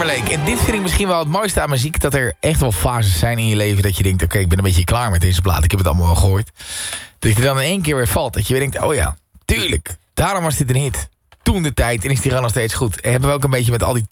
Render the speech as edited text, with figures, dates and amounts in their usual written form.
Timberlake. En dit vind ik misschien wel het mooiste aan muziek. Dat er echt wel fases zijn in je leven dat je denkt... oké, ik ben een beetje klaar met deze plaat. Ik heb het allemaal wel gehoord. Dat je dan in één keer weer valt. Dat je weer denkt, oh ja, tuurlijk. Daarom was dit een hit. Toen de tijd en is die gewoon nog steeds goed. En hebben we ook een beetje met al die